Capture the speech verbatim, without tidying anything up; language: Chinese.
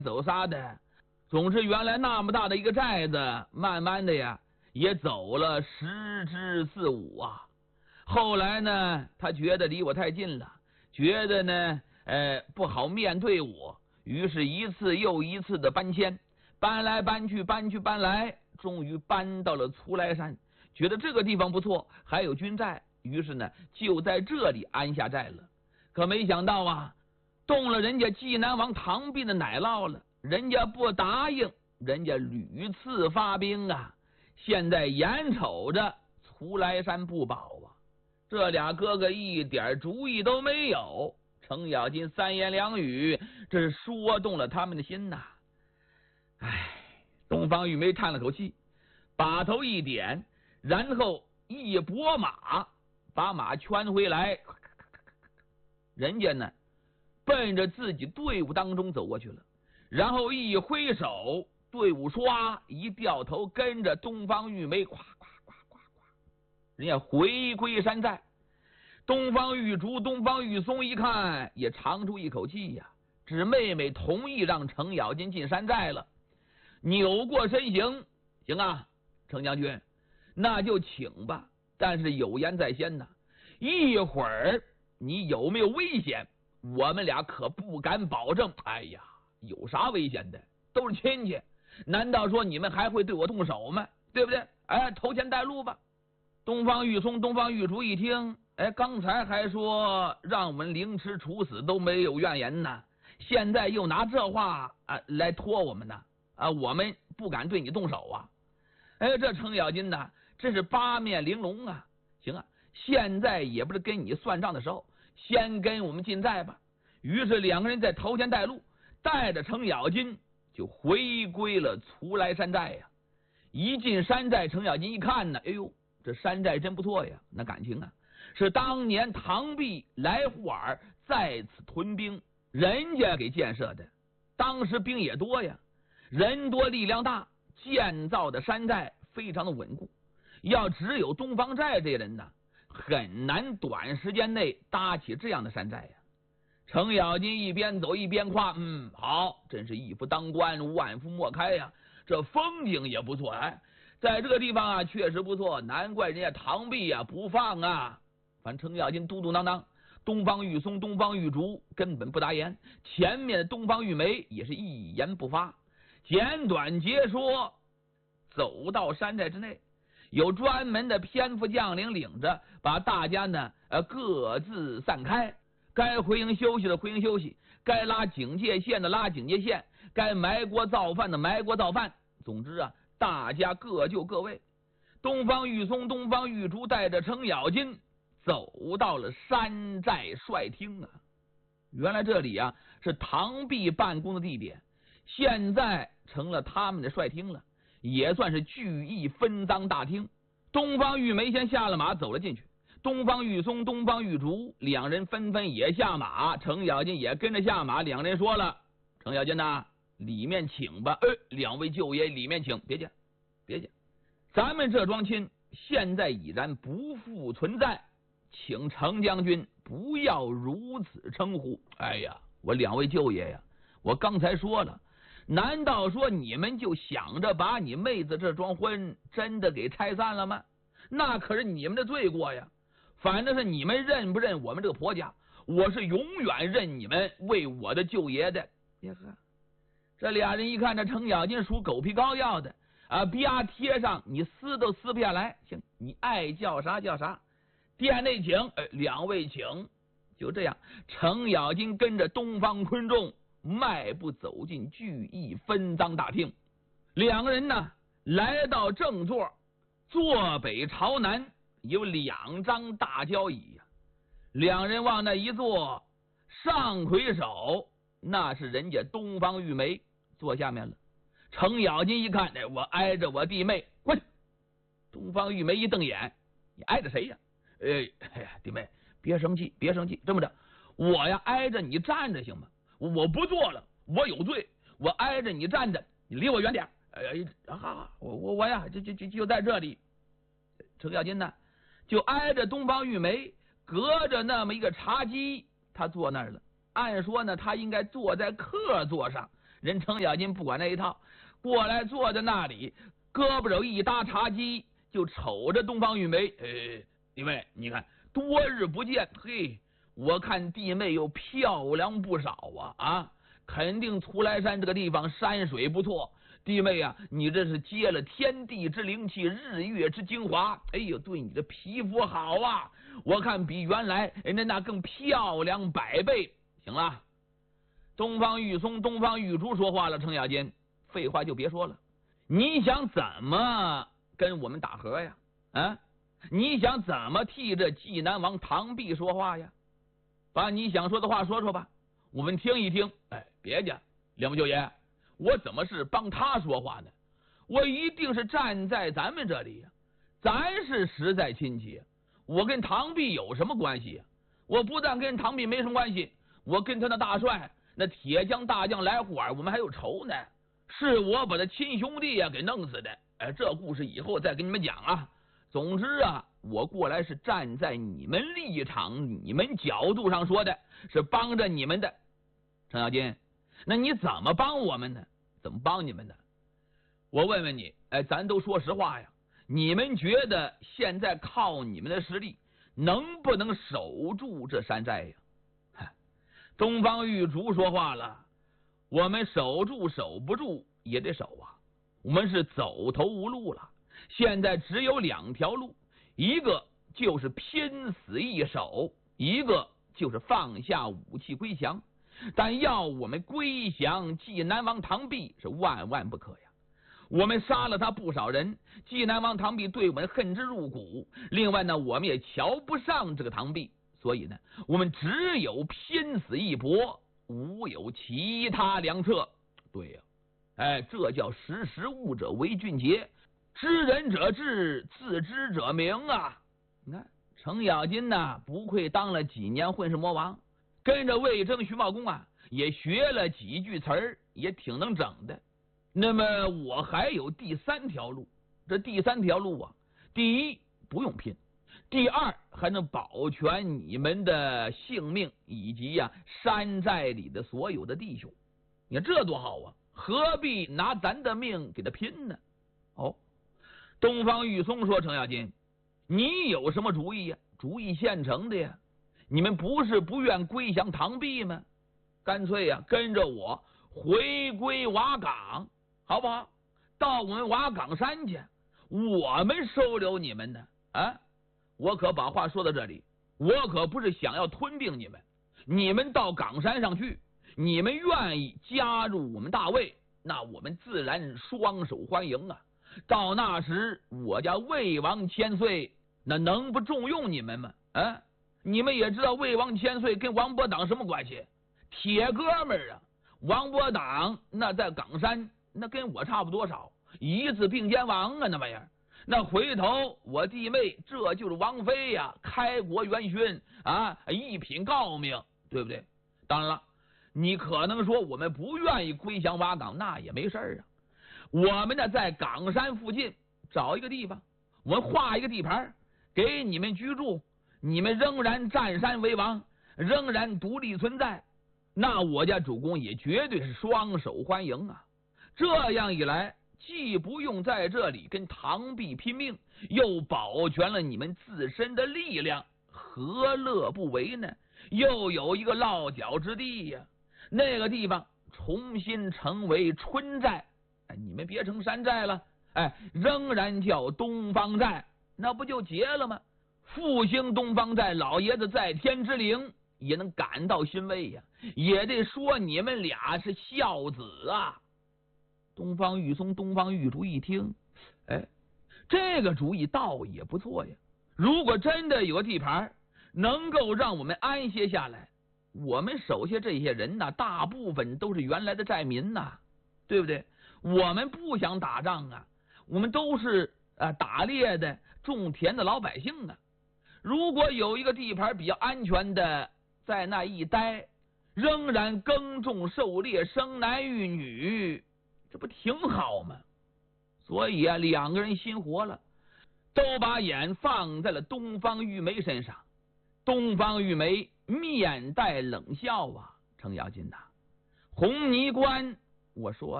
走仨的。总之，原来那么大的一个寨子，慢慢的呀，也走了十之四五啊。后来呢，他觉得离我太近了，觉得呢，呃，不好面对我，于是一次又一次的搬迁，搬来搬去，搬去搬来，终于搬到了徂来山，觉得这个地方不错，还有军寨，于是呢，就在这里安下寨了。可没想到啊，动了人家济南王唐弼的奶酪了。人家不答应，人家屡次发兵啊！现在眼瞅着徂来山不保啊，这俩哥哥一点主意都没有。程咬金三言两语，这是说动了他们的心呐。唉，东方玉梅叹了口气，把头一点，然后一拨马，把马圈回来。人家呢，奔着自己队伍当中走过去了。然后一挥手，队伍唰一掉头，跟着东方玉梅，咵咵咵咵咵，人家回归山寨。东方玉竹、东方玉松一看，也长出一口气呀。只妹妹同意让程咬金进山寨了，扭过身形，行啊，程将军，那就请吧。但是有言在先呐，一会儿你有没有危险，我们俩可不敢保证。哎呀，有啥危险的？都是亲戚，难道说你们还会对我动手吗？对不对？哎，投钱带路吧。东方玉松、东方玉竹一听，哎，刚才还说让我们凌迟处死都没有怨言呢，现在又拿这话啊来拖我们呢啊，我们不敢对你动手啊。哎，这程咬金呢，这是八面玲珑啊。行啊，现在也不是跟你算账的时候，先跟我们进寨吧。于是两个人在投钱带路，带着程咬金就回归了徂来山寨呀。一进山寨，程咬金一看呢，哎呦，这山寨真不错呀，那感情啊，是当年唐弼来护尔在此屯兵，人家给建设的。当时兵也多呀，人多力量大，建造的山寨非常的稳固。要只有东方寨这人呢，很难短时间内搭起这样的山寨呀。程咬金一边走一边夸，嗯，好，真是一夫当关，万夫莫开呀。这风景也不错，哎，在这个地方啊，确实不错，难怪人家唐弼啊不放啊。反正程咬金嘟嘟囔囔，东方玉松、东方玉竹根本不答言，前面的东方玉梅也是一言不发。简短截说，走到山寨之内，有专门的偏副将领领着，把大家呢呃各自散开。该回营休息的回营休息，该拉警戒线的拉警戒线，该埋锅造饭的埋锅造饭。总之啊，大家各就各位。东方玉松、东方玉竹带着程咬金走到了山寨帅厅啊。原来这里啊是唐弼办公的地点，现在成了他们的帅厅了，也算是聚义分赃大厅。东方玉梅先下了马走了进去，东方玉松、东方玉竹两人纷纷也下马，程咬金也跟着下马。两人说了，程咬金呐，里面请吧。呃，两位舅爷里面请，别介别介，咱们这桩亲现在已然不复存在，请程将军不要如此称呼。哎呀，我两位舅爷呀，我刚才说了，难道说你们就想着把你妹子这桩婚真的给拆散了吗？那可是你们的罪过呀。反正是你们认不认我们这个婆家，我是永远认你们为我的舅爷的。别喝，这俩人一看这程咬金属狗皮膏药的啊，啪贴上，你撕都撕不下来。行，你爱叫啥叫啥。殿内请，哎，两位请。就这样，程咬金跟着东方昆仲迈步走进聚义分赃大厅。两个人呢来到正座，坐北朝南有两张大交椅呀，两人往那一坐，上魁首那是人家东方玉梅坐下面了。程咬金一看，哎，我挨着我弟妹过去。东方玉梅一瞪眼，你挨着谁呀？哎哎呀，弟妹别生气别生气，这么着，我呀挨着你站着行吗？我不做了，我有罪，我挨着你站着，你离我远点。哎呀，啊，我我我呀，就就就就在这里。程咬金呢，就挨着东方玉梅，隔着那么一个茶几，他坐那儿了。按说呢，他应该坐在客座上， 人程咬金不管那一套，过来坐在那里，胳膊肘一搭茶几，就瞅着东方玉梅。哎，弟妹，你看多日不见，嘿，我看弟妹又漂亮不少啊啊！肯定出来山这个地方山水不错。弟妹啊，你这是接了天地之灵气，日月之精华，哎呦，对你的皮肤好啊！我看比原来人家那更漂亮百倍。行了，东方玉松、东方玉竹说话了，程咬金，废话就别说了，你想怎么跟我们打和呀？啊，你想怎么替这济南王唐弼说话呀？把你想说的话说说吧，我们听一听。哎，别介，梁九爷。我怎么是帮他说话呢？我一定是站在咱们这里呀，咱是实在亲戚。我跟唐弼有什么关系呀？我不但跟唐弼没什么关系，我跟他那大帅那铁将大将来护尔，我们还有仇呢。是我把他亲兄弟呀给弄死的。哎，这故事以后再跟你们讲啊。总之啊，我过来是站在你们立场、你们角度上说的，是帮着你们的。程咬金，那你怎么帮我们呢？怎么帮你们呢？我问问你，哎，咱都说实话呀，你们觉得现在靠你们的实力，能不能守住这山寨呀？东方玉竹说话了，我们守住守不住也得守啊，我们是走投无路了，现在只有两条路，一个就是拼死一守，一个就是放下武器归降。但要我们归降济南王唐弼是万万不可呀！我们杀了他不少人，济南王唐弼对我们恨之入骨。另外呢，我们也瞧不上这个唐弼，所以呢，我们只有拼死一搏，无有其他良策。对呀、啊，哎，这叫识时务者为俊杰，知人者智，自知者明啊！你看程咬金呢，不愧当了几年混世魔王。跟着魏征、徐茂公啊，也学了几句词儿，也挺能整的。那么我还有第三条路，这第三条路啊，第一不用拼，第二还能保全你们的性命以及呀、啊、山寨里的所有的弟兄。你看这多好啊！何必拿咱的命给他拼呢？哦，东方玉松说：“程咬金，你有什么主意呀？主意现成的呀！你们不是不愿归降唐弼吗？干脆呀、啊，跟着我回归瓦岗，好不好？到我们瓦岗山去，我们收留你们呢。啊，我可把话说到这里，我可不是想要吞并你们。你们到岗山上去，你们愿意加入我们大魏，那我们自然双手欢迎啊！到那时，我家魏王千岁，那能不重用你们吗？啊！”你们也知道魏王千岁跟王伯党什么关系？铁哥们儿啊！王伯党那在岗山，那跟我差不多少，一字并肩王啊，那玩意儿。那回头我弟妹这就是王妃呀、啊，开国元勋啊，一品诰命，对不对？当然了，你可能说我们不愿意归降瓦岗，那也没事儿啊。我们呢在岗山附近找一个地方，我们划一个地盘给你们居住。你们仍然占山为王，仍然独立存在，那我家主公也绝对是双手欢迎啊！这样一来，既不用在这里跟唐弼拼命，又保全了你们自身的力量，何乐不为呢？又有一个落脚之地呀、啊，那个地方重新成为春寨，哎，你们别成山寨了，哎，仍然叫东方寨，那不就结了吗？复兴东方寨，老爷子在天之灵也能感到欣慰呀，也得说你们俩是孝子啊。东方玉松、东方玉竹一听，哎，这个主意倒也不错呀。如果真的有个地盘能够让我们安歇下来，我们手下这些人呐，大部分都是原来的寨民呐，对不对？我们不想打仗啊，我们都是啊打猎的、种田的老百姓啊。如果有一个地盘比较安全的，在那一待，仍然耕种狩猎，生男育女，这不挺好吗？所以啊，两个人心活了，都把眼放在了东方玉梅身上。东方玉梅面带冷笑啊，程咬金呐，红泥关我说